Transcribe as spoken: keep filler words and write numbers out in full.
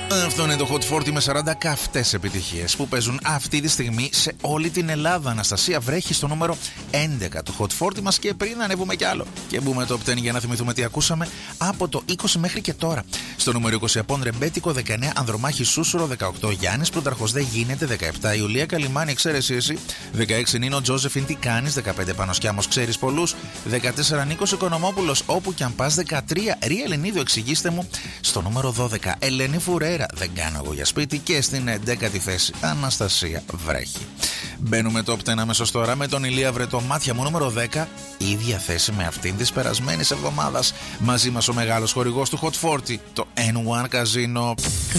Αυτό είναι το Hot σαράντα με σαράντα καυτές επιτυχίες που παίζουν αυτή τη στιγμή σε όλη την Ελλάδα. Αναστασία Βρέχη στο νούμερο έντεκα του Hot σαράντα μας, και πριν ανέβουμε κι άλλο και μπούμε το top δέκα για να θυμηθούμε τι ακούσαμε από το είκοσι μέχρι και τώρα. Στο νούμερο είκοσι Απόν Ρεμπέτικο, δεκαεννέα Ανδρομάχη Σούσουρο, δεκαοκτώ Γιάννης Πλούταρχος Δεν Γίνεται, δεκαεπτά Ιουλία Καλιμάνη Εξαίρεση Εσύ, δεκαέξι Νίνο Τζόζεφιν Τι Κάνεις, δεκαπέντε Πανοσκιάμος Ξέρεις Πολλούς, δεκατέσσερα Νίκος Οικονομόπουλος Όπου κι αν πας, δεκατρία Ρία Ελληνίδου Εξηγήστε Μου, στο νούμερο δώδεκα Ελένη Φουρέρα Δεν Κάνω Εγώ Για Σπίτι, και στην έντεκατη θέση Αναστασία Βρέχη. Μπαίνουμε το top δέκα αμέσως τώρα με τον Ηλία Βρετό, Μάτια Μου, νούμερο δέκα, ίδια θέση με αυτήν της περασμένης εβδομάδας. Μαζί μας ο μεγάλος χορηγός του Hot σαράντα, το N ένα Casino.